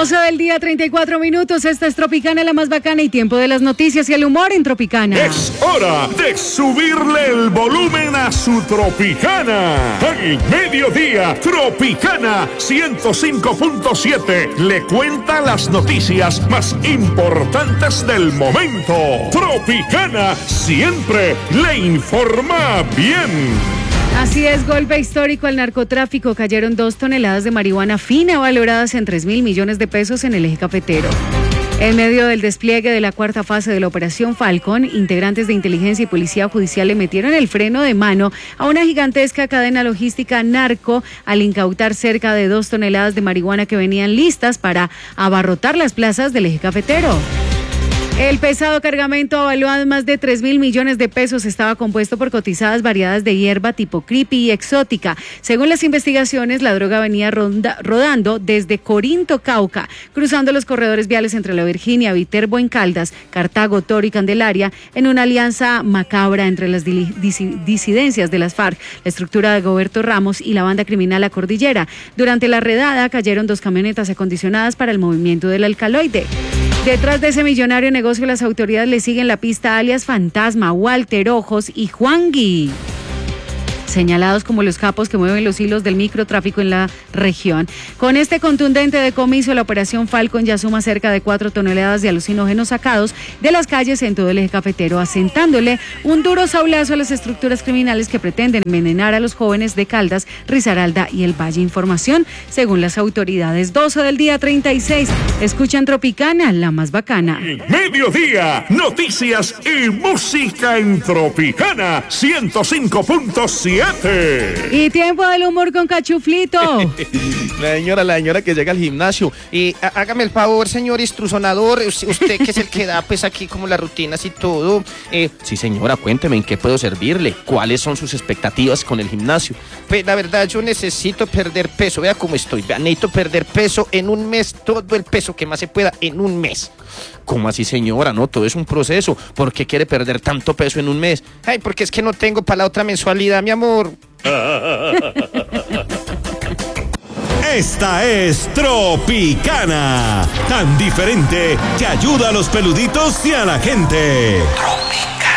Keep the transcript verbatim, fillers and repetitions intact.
doce del día, treinta y cuatro minutos. Esta es Tropicana, la más bacana, y tiempo de las noticias y el humor en Tropicana. Es hora de subirle el volumen a su Tropicana. Al mediodía, Tropicana ciento cinco punto siete le cuenta las noticias más importantes del momento. Tropicana siempre le informa bien. Así es, golpe histórico al narcotráfico. Cayeron dos toneladas de marihuana fina valoradas en tres mil millones de pesos en el eje cafetero. En medio del despliegue de la cuarta fase de la Operación Falcon, integrantes de inteligencia y policía judicial le metieron el freno de mano a una gigantesca cadena logística narco al incautar cerca de dos toneladas de marihuana que venían listas para abarrotar las plazas del eje cafetero. El pesado cargamento, evaluado en más de tres mil millones de pesos, estaba compuesto por cotizadas variedades de hierba tipo creepy y exótica. Según las investigaciones, la droga venía ronda, rodando desde Corinto, Cauca, cruzando los corredores viales entre la Virginia, Viterbo en Caldas, Cartago, Toro y Candelaria, en una alianza macabra entre las disidencias de las FARC, la estructura de Goberto Ramos y la banda criminal La Cordillera. Durante la redada cayeron dos camionetas acondicionadas para el movimiento del alcaloide. Detrás de ese millonario negocio, las autoridades le siguen la pista a alias Fantasma, Walter Ojos y Juangui, señalados como los capos que mueven los hilos del microtráfico en la región. Con este contundente decomiso, la Operación Falcon ya suma cerca de cuatro toneladas de alucinógenos sacados de las calles en todo el eje cafetero, asentándole un duro sablazo a las estructuras criminales que pretenden envenenar a los jóvenes de Caldas, Risaralda y el Valle. Información según las autoridades. doce del día, treinta y seis. Escuchan Tropicana, la más bacana. Mediodía, noticias y música en Tropicana ciento cinco punto siete. Y tiempo del humor con Cachuflito. La señora, la señora que llega al gimnasio. Y há- hágame el favor, señor instrusonador, usted, usted que es el que da pues aquí como las rutinas y todo. Eh, sí, señora, cuénteme en qué puedo servirle. ¿Cuáles son sus expectativas con el gimnasio? Pues la verdad, yo necesito perder peso. Vea cómo estoy. Vea, necesito perder peso en un mes, todo el peso que más se pueda en un mes. ¿Cómo así, señora? No, todo es un proceso. ¿Por qué quiere perder tanto peso en un mes? Ay, porque es que no tengo para la otra mensualidad, mi amor. Esta es Tropicana, tan diferente que ayuda a los peluditos y a la gente. Tropicana.